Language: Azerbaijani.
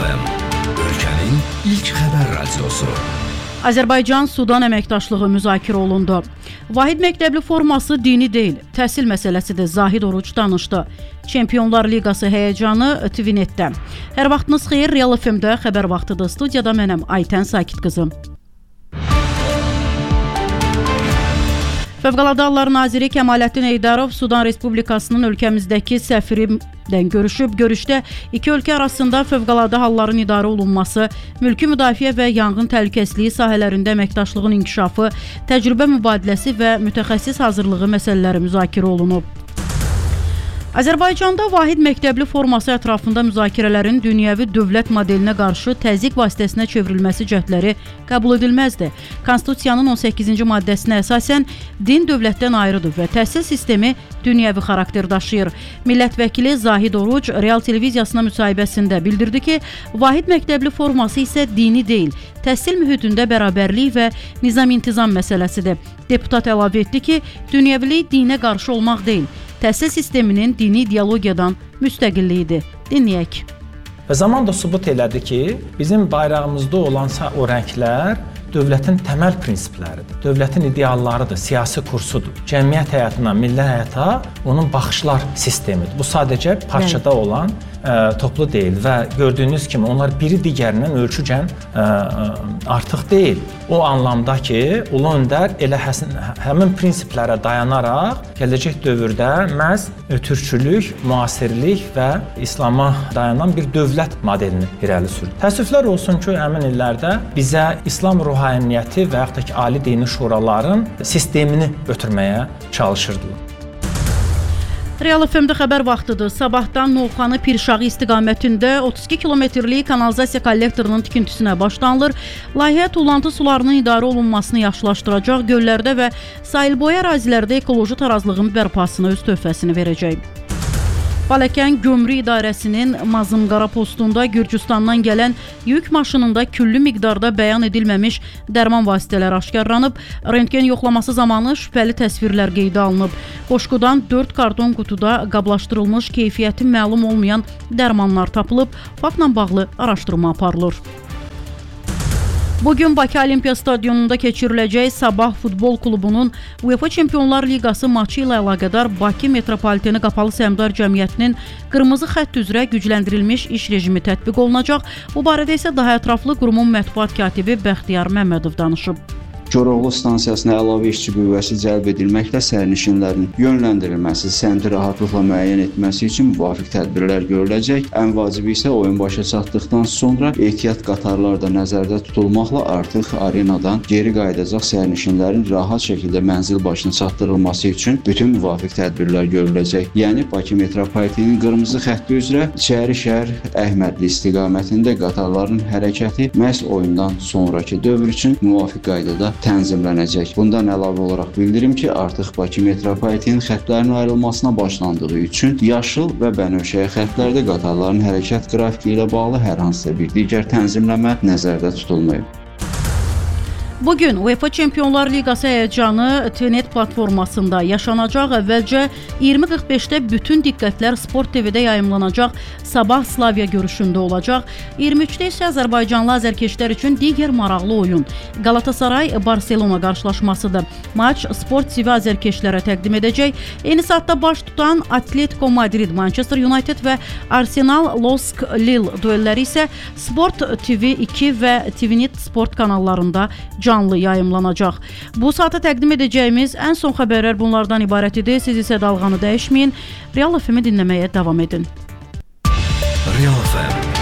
FM, ölkənin ilk xəbər radiosu. Azərbaycan-Sudan əməkdaşlığı müzakirə olundu. Vahid məktəbli forması dini deyil, təhsil məsələsidir, Zahid Oruc danışdı. Çempionlar Liqası həyəcanı TVNet-də. Hər vaxtınız xeyir, Real FM-də xəbər vaxtıdır. Studiyada mənəm Aytən Sakit qızım. Fövqəladə Hallar Naziri Kəmaləddin Eydarov Sudan Respublikasının ölkəmizdəki səfiridən görüşüb. Görüşdə iki ölkə arasında fövqəladə halların idarə olunması, mülki müdafiə və yanğın təhlükəsizliyi sahələrində əməkdaşlığın inkişafı, təcrübə mübadiləsi və mütəxəssis hazırlığı məsələləri müzakirə olunub. Azərbaycanda vahid məktəbli forması ətrafında müzakirələrin dünyəvi dövlət modelinə qarşı təzyiq vasitəsinə çevrilməsi cəhdləri qəbul edilməzdir. Konstitusiyanın 18-ci maddəsinə əsasən din dövlətdən ayrıdır və təhsil sistemi dünyəvi xarakter daşıyır. Millət vəkili Zahid Oruc Real televiziyasına müsahibəsində bildirdi ki, vahid məktəbli forması isə dini deyil, təhsil mühitində bərabərlik və nizam-intizam məsələsidir. Deputat əlavə etdi ki, dünyəvilik dinə qarşı olmaq deyil, təhsil sisteminin dini ideologiyadan müstəqilliyidir. Dinləyək. Və zaman da sübut elədi ki, bizim bayrağımızda olan o rənglər dövlətin təməl prinsipləridir, dövlətin ideallarıdır, siyasi kursudur. Cəmiyyət həyatına, milli həyata onun baxışlar sistemidir. Bu sadəcə parçada olan toplu deyil və gördüyünüz kimi onlar biri digərindən ölçücən artıq deyil. O anlamda ki, Ulu Öndər elə həmin prinsiplərə dayanaraq gələcək dövrdə məhz türkçülük, müasirlik və İslama dayanan bir dövlət modelini irəli sürdü. Təəssüflər olsun ki, həmin illərdə bizə İslam ruhaniyyəti və yaxud da ki, ali dini şuraların sistemini ötürməyə çalışırdılar. Real FM-də xəbər vaxtıdır. Sabahdan Novxanı Pirşağı istiqamətində 32 kilometrlik kanalizasiya kollektorunun tikintisinə başlanılır. Layihə tullantı sularının idarə olunmasını yaxşılaşdıracaq, göllərdə və sahilboyu ərazilərdə ekoloji tarazlığın bərpasına öz töhfəsini verəcək. Baləkən Gömrü İdarəsinin Mazımqara postunda Gürcüstandan gələn yük maşınında küllü miqdarda bəyan edilməmiş dərman vasitələri aşkarlanıb. Röntgen yoxlaması zamanı şübhəli təsvirlər qeydə alınıb. Qoşqudan 4 karton qutuda qablaşdırılmış keyfiyyəti məlum olmayan dərmanlar tapılıb. Faktla bağlı araşdırma aparılır. Bugün Bakı Olimpiya Stadionunda keçiriləcək Sabah Futbol Klubunun UEFA Çempionlar Liqası maçı ilə əlaqədar Bakı Metropoliteni Qapalı Səhmdar Cəmiyyətinin qırmızı xətt üzrə gücləndirilmiş iş rejimi tətbiq olunacaq. Bu barədə isə daha ətraflı qurumun mətbuat katibi Bəxtiyar Məmmədov danışıb. Koroğlu stansiyasına əlavə işçi qüvvəsi cəlb edilməklə sərnişinlərin yönləndirilməsi, səmti rahatlıqla müəyyən etməsi üçün müvafiq tədbirlər görüləcək. Ən vacibi isə oyun başa çatdıqdan sonra ehtiyat qatarlar da nəzərdə tutulmaqla artıq arenadan geri qayıdacaq sərnişinlərin rahat şəkildə mənzil başına çatdırılması üçün bütün müvafiq tədbirlər görüləcək. Yəni Bakı Metropoliteninin qırmızı xətti üzrə İçəri şəhər Əhmədli istiqamətində qatarların hərəkəti məhz oyundan sonrakı dövr üçün müvafiq qaydada tənzimlənəcək. Bundan əlavə olaraq bildirim ki, artıq Bakı Metropolitenin xəttlərinin ayrılmasına başlandığı üçün yaşıl və bənövşəyi xəttlərdə qatarların hərəkət qrafiki ilə bağlı hər hansısa bir digər tənzimləmə nəzərdə tutulmayıb. Bugün UEFA Çempionlar Liqası həyəcanı TVNet platformasında yaşanacaq. Əvvəlcə 20:45-də bütün diqqətlər Sport TV-də yayımlanacaq Sabah Slavia görüşündə olacaq. 23-də isə Azərbaycanlı azərkeşlər üçün digər maraqlı oyun Galatasaray-Barselona qarşılaşmasıdır. Maç Sport TV azərkeşlərə təqdim edəcək. Eyni saatda baş tutan Atletico Madrid, Manchester United və Arsenal Losk Lille duelləri isə Sport TV 2 və TVNet Sport kanallarında canlı yayımlanacaq. Bu saata təqdim edəcəyimiz ən son xəbərlər bunlardan ibarət idi. Siz isə dalğanı dəyişməyin. Real FM-i dinləməyə davam edin. Real FM